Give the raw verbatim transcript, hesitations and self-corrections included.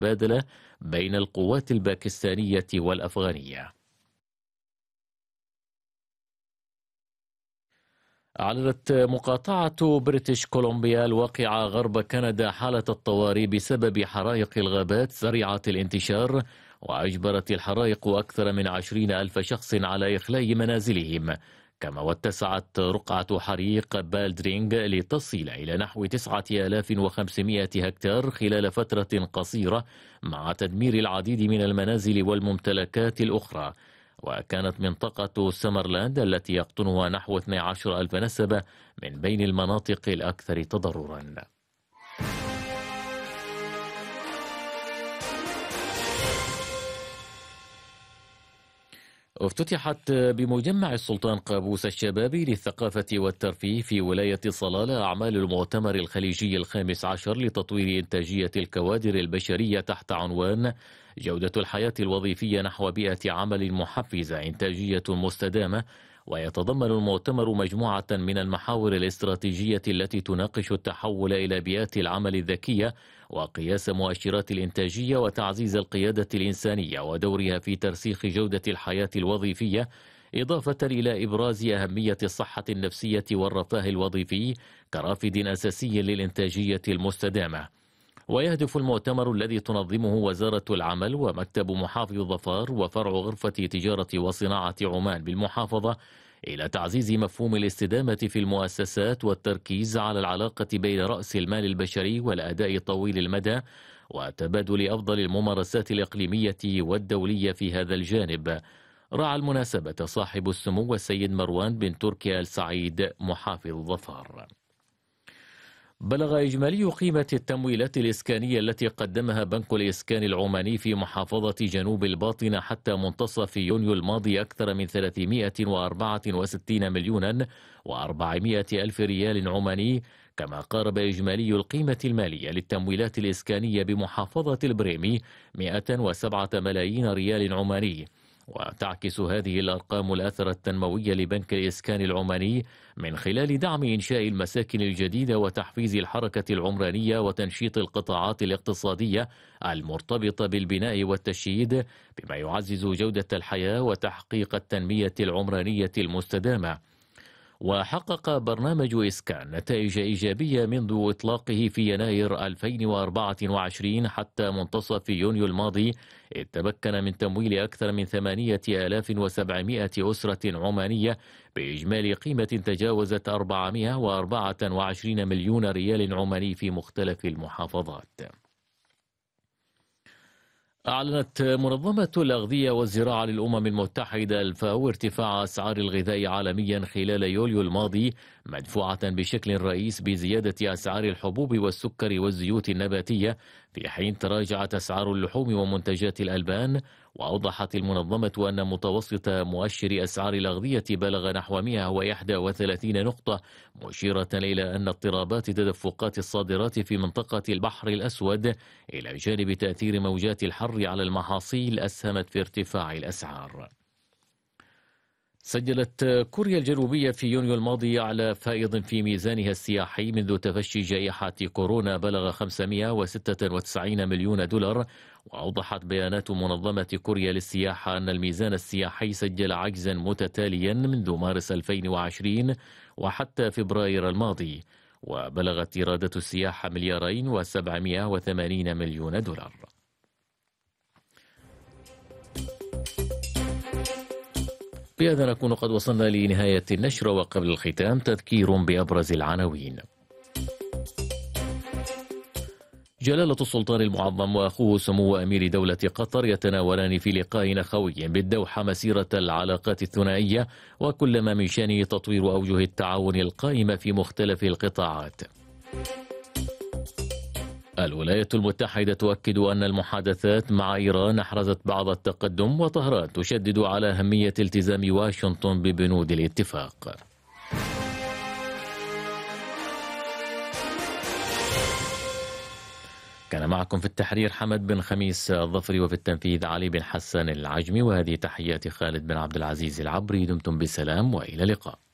المتبادلة بين القوات الباكستانية والأفغانية. أعلنت مقاطعة بريتش كولومبيا الواقعة غرب كندا حالة الطوارئ بسبب حرائق الغابات سريعة الانتشار، وأجبرت الحرائق أكثر من عشرين ألف شخص على إخلاء منازلهم، كما واتسعت رقعة حريق بالدرينغ لتصل إلى نحو تسعة آلاف وخمسمائة هكتار خلال فترة قصيرة، مع تدمير العديد من المنازل والممتلكات الأخرى. وكانت منطقة سمرلاند التي يقطنها نحو اثني عشر ألف نسمة من بين المناطق الأكثر تضررا. افتتحت بمجمع السلطان قابوس الشبابي للثقافة والترفيه في ولاية صلالة أعمال المؤتمر الخليجي الخامس عشر لتطوير إنتاجية الكوادر البشرية تحت عنوان جودة الحياة الوظيفية نحو بيئة عمل محفزة إنتاجية مستدامة. ويتضمن المؤتمر مجموعة من المحاور الاستراتيجية التي تناقش التحول إلى بيئات العمل الذكية وقياس مؤشرات الإنتاجية وتعزيز القيادة الإنسانية ودورها في ترسيخ جودة الحياة الوظيفية، إضافة إلى إبراز أهمية الصحة النفسية والرفاه الوظيفي كرافد أساسي للإنتاجية المستدامة. ويهدف المؤتمر الذي تنظمه وزارة العمل ومكتب محافظ ظفار وفرع غرفة تجارة وصناعة عمان بالمحافظة إلى تعزيز مفهوم الاستدامة في المؤسسات والتركيز على العلاقة بين رأس المال البشري والأداء طويل المدى وتبادل أفضل الممارسات الإقليمية والدولية في هذا الجانب. رعى المناسبة صاحب السمو السيد مروان بن تركي آل سعيد محافظ ظفار. بلغ إجمالي قيمة التمويلات الإسكانية التي قدمها بنك الإسكان العماني في محافظة جنوب الباطنة حتى منتصف يونيو الماضي أكثر من ثلاثمائة وأربعة وستين مليونا وأربعمائة ألف ريال عماني، كما قارب إجمالي القيمة المالية للتمويلات الإسكانية بمحافظة البريمي مائة وسبعة ملايين ريال عماني. وتعكس هذه الأرقام الأثر التنموي لبنك الإسكان العماني من خلال دعم إنشاء المساكن الجديدة وتحفيز الحركة العمرانية وتنشيط القطاعات الاقتصادية المرتبطة بالبناء والتشييد، بما يعزز جودة الحياة وتحقيق التنمية العمرانية المستدامة. وحقق برنامج إسكان نتائج إيجابية منذ إطلاقه في يناير ألفين وأربعة وعشرين حتى منتصف يونيو الماضي، إذ تمكن من تمويل أكثر من ثمانية آلاف وسبعمائة أسرة عمانية بإجمالي قيمة تجاوزت أربعمائة وأربعة وعشرين مليون ريال عماني في مختلف المحافظات. أعلنت منظمة الأغذية والزراعة للأمم المتحدة الفاو ارتفاع أسعار الغذاء عالميا خلال يوليو الماضي، مدفوعة بشكل رئيس بزيادة أسعار الحبوب والسكر والزيوت النباتية، في حين تراجعت أسعار اللحوم ومنتجات الألبان. وأوضحت المنظمة أن متوسط مؤشر أسعار الأغذية بلغ نحو مائة وواحد وثلاثين نقطة، مشيرة إلى أن اضطرابات تدفقات الصادرات في منطقة البحر الأسود إلى جانب تأثير موجات الحر على المحاصيل أسهمت في ارتفاع الأسعار. سجلت كوريا الجنوبية في يونيو الماضي أعلى فائض في ميزانها السياحي منذ تفشي جائحة كورونا بلغ خمسمائة وستة وتسعين مليون دولار. وأوضحت بيانات منظمة كوريا للسياحة أن الميزان السياحي سجل عجزا متتاليا منذ مارس ألفين وعشرين وحتى فبراير الماضي، وبلغت إيرادات السياحة مليارين وسبعمائة وثمانين مليون دولار. بهذا نكون قد وصلنا لنهاية النشر، وقبل الختام تذكير بأبرز العناوين. جلالة السلطان المعظم وأخوه سمو أمير دولة قطر يتناولان في لقاء أخوي بالدوحة مسيرة العلاقات الثنائية وكل ما من شأنه تطوير أوجه التعاون القائمة في مختلف القطاعات. الولايات المتحدة تؤكد أن المحادثات مع إيران أحرزت بعض التقدم، وطهران تشدد على أهمية التزام واشنطن ببنود الاتفاق. كان معكم في التحرير حمد بن خميس الظفري، وفي التنفيذ علي بن حسن العجمي، وهذه تحيات خالد بن عبد العزيز العبري. دمتم بسلام وإلى اللقاء.